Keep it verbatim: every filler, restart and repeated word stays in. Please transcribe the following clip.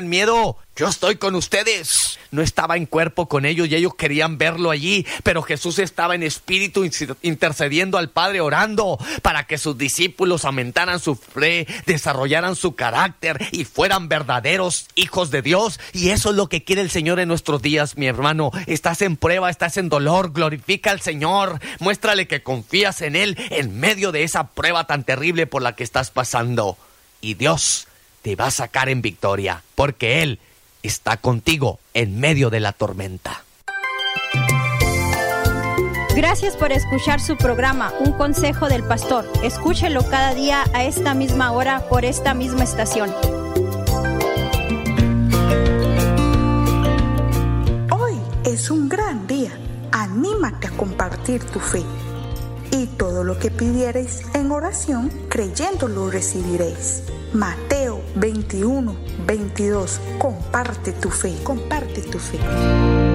miedo, yo estoy con ustedes. No estaba en cuerpo con ellos y ellos querían verlo allí, pero Jesús estaba en espíritu intercediendo al Padre, orando para que sus discípulos aumentaran su fe, desarrollaran su carácter y fueran verdaderos hijos de Dios. Y eso es lo que quiere el Señor en nuestros días, mi hermano. Estás en prueba, estás en dolor, glorifica al Señor, muéstrale que confías en Él en medio de esa prueba tan terrible por la que estás pasando. Y Dios te va a sacar en victoria, porque Él está contigo en medio de la tormenta. Gracias por escuchar su programa, Un Consejo del Pastor. Escúchelo cada día a esta misma hora por esta misma estación. Hoy es un gran día. Anímate a compartir tu fe. Y todo lo que pidierais en oración, creyéndolo recibiréis. Mateo veintiuno, veintidós. Comparte tu fe, comparte tu fe.